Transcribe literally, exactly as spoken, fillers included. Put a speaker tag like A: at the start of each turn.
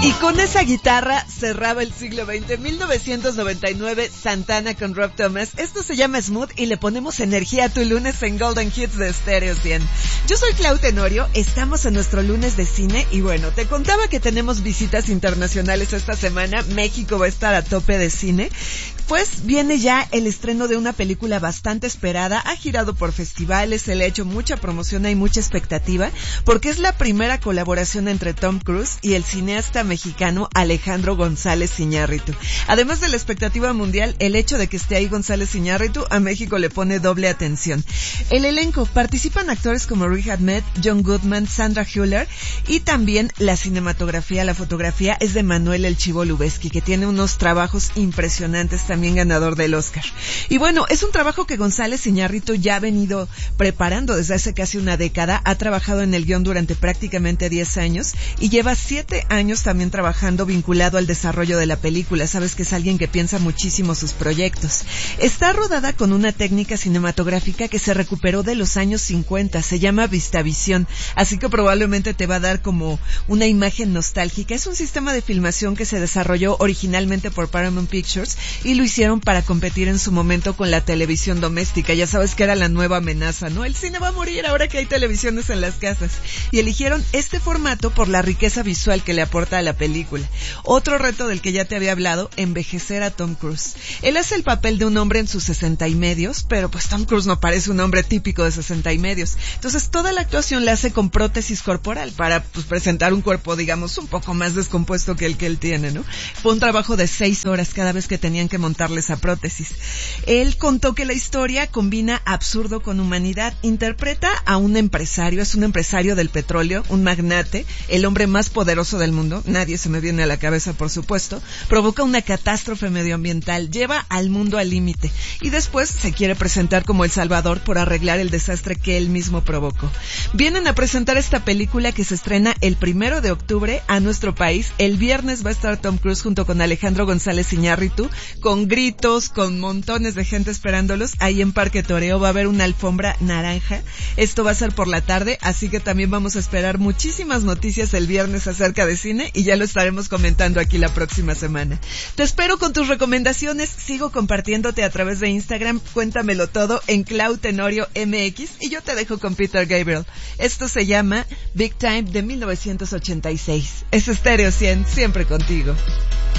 A: Y con esa guitarra cerraba el siglo veinte, mil novecientos noventa y nueve, Santana con Rob Thomas. Esto se llama Smooth y le ponemos energía a tu lunes en Golden Hits de Stereo cien. Yo soy Clau Tenorio, estamos en nuestro lunes de cine y bueno, te contaba que tenemos visitas internacionales esta semana. México va a estar a tope de cine. Pues viene ya el estreno de una película bastante esperada, ha girado por festivales, se le ha hecho mucha promoción, hay mucha expectativa, porque es la primera colaboración entre Tom Cruise y el cineasta mexicano Alejandro González Iñárritu. Además de la expectativa mundial, el hecho de que esté ahí González Iñárritu a México le pone doble atención. El elenco, participan actores como Riz Ahmed, John Goodman, Sandra Hüller, y también la cinematografía, la fotografía es de Manuel El Chivo Lubezki, que tiene unos trabajos impresionantes también. También ganador del Oscar. Y bueno, es un trabajo que González Iñárritu ya ha venido preparando desde hace casi una década. Ha trabajado en el guión durante prácticamente diez años y lleva siete años también trabajando vinculado al desarrollo de la película. Sabes que es alguien que piensa muchísimo sus proyectos. Está rodada con una técnica cinematográfica que se recuperó de los años cincuenta. Se llama Vistavisión, así que probablemente te va a dar como una imagen nostálgica. Es un sistema de filmación que se desarrolló originalmente por Paramount Pictures y lo hicieron para competir en su momento con la televisión doméstica. Ya sabes que era la nueva amenaza, ¿no? El cine va a morir ahora que hay televisiones en las casas. Y eligieron este formato por la riqueza visual que le aporta a la película. Otro reto del que ya te había hablado, envejecer a Tom Cruise. Él hace el papel de un hombre en sus sesenta y medios, pero pues Tom Cruise no parece un hombre típico de sesenta y medios. Entonces toda la actuación la hace con prótesis corporal para pues presentar un cuerpo, digamos, un poco más descompuesto que el que él tiene, ¿no? Fue un trabajo de seis horas cada vez que tenían que montar esa prótesis. Él contó que la historia combina absurdo con humanidad. Interpreta a un empresario, es un empresario del petróleo, un magnate, el hombre más poderoso del mundo, nadie se me viene a la cabeza por supuesto, provoca una catástrofe medioambiental, lleva al mundo al límite y después se quiere presentar como el salvador por arreglar el desastre que él mismo provocó. Vienen a presentar esta película que se estrena el primero de octubre a nuestro país. El viernes va a estar Tom Cruise junto con Alejandro González Iñárritu, con gritos, con montones de gente esperándolos. Ahí en Parque Toreo va a haber una alfombra naranja. Esto va a ser por la tarde, así que también vamos a esperar muchísimas noticias el viernes acerca de cine y ya lo estaremos comentando aquí la próxima semana. Te espero con tus recomendaciones, sigo compartiéndote a través de Instagram, cuéntamelo todo en Clau Tenorio M X y yo te dejo con Peter Gabriel. Esto se llama Big Time de mil novecientos ochenta y seis. Es Stereo cien, siempre contigo.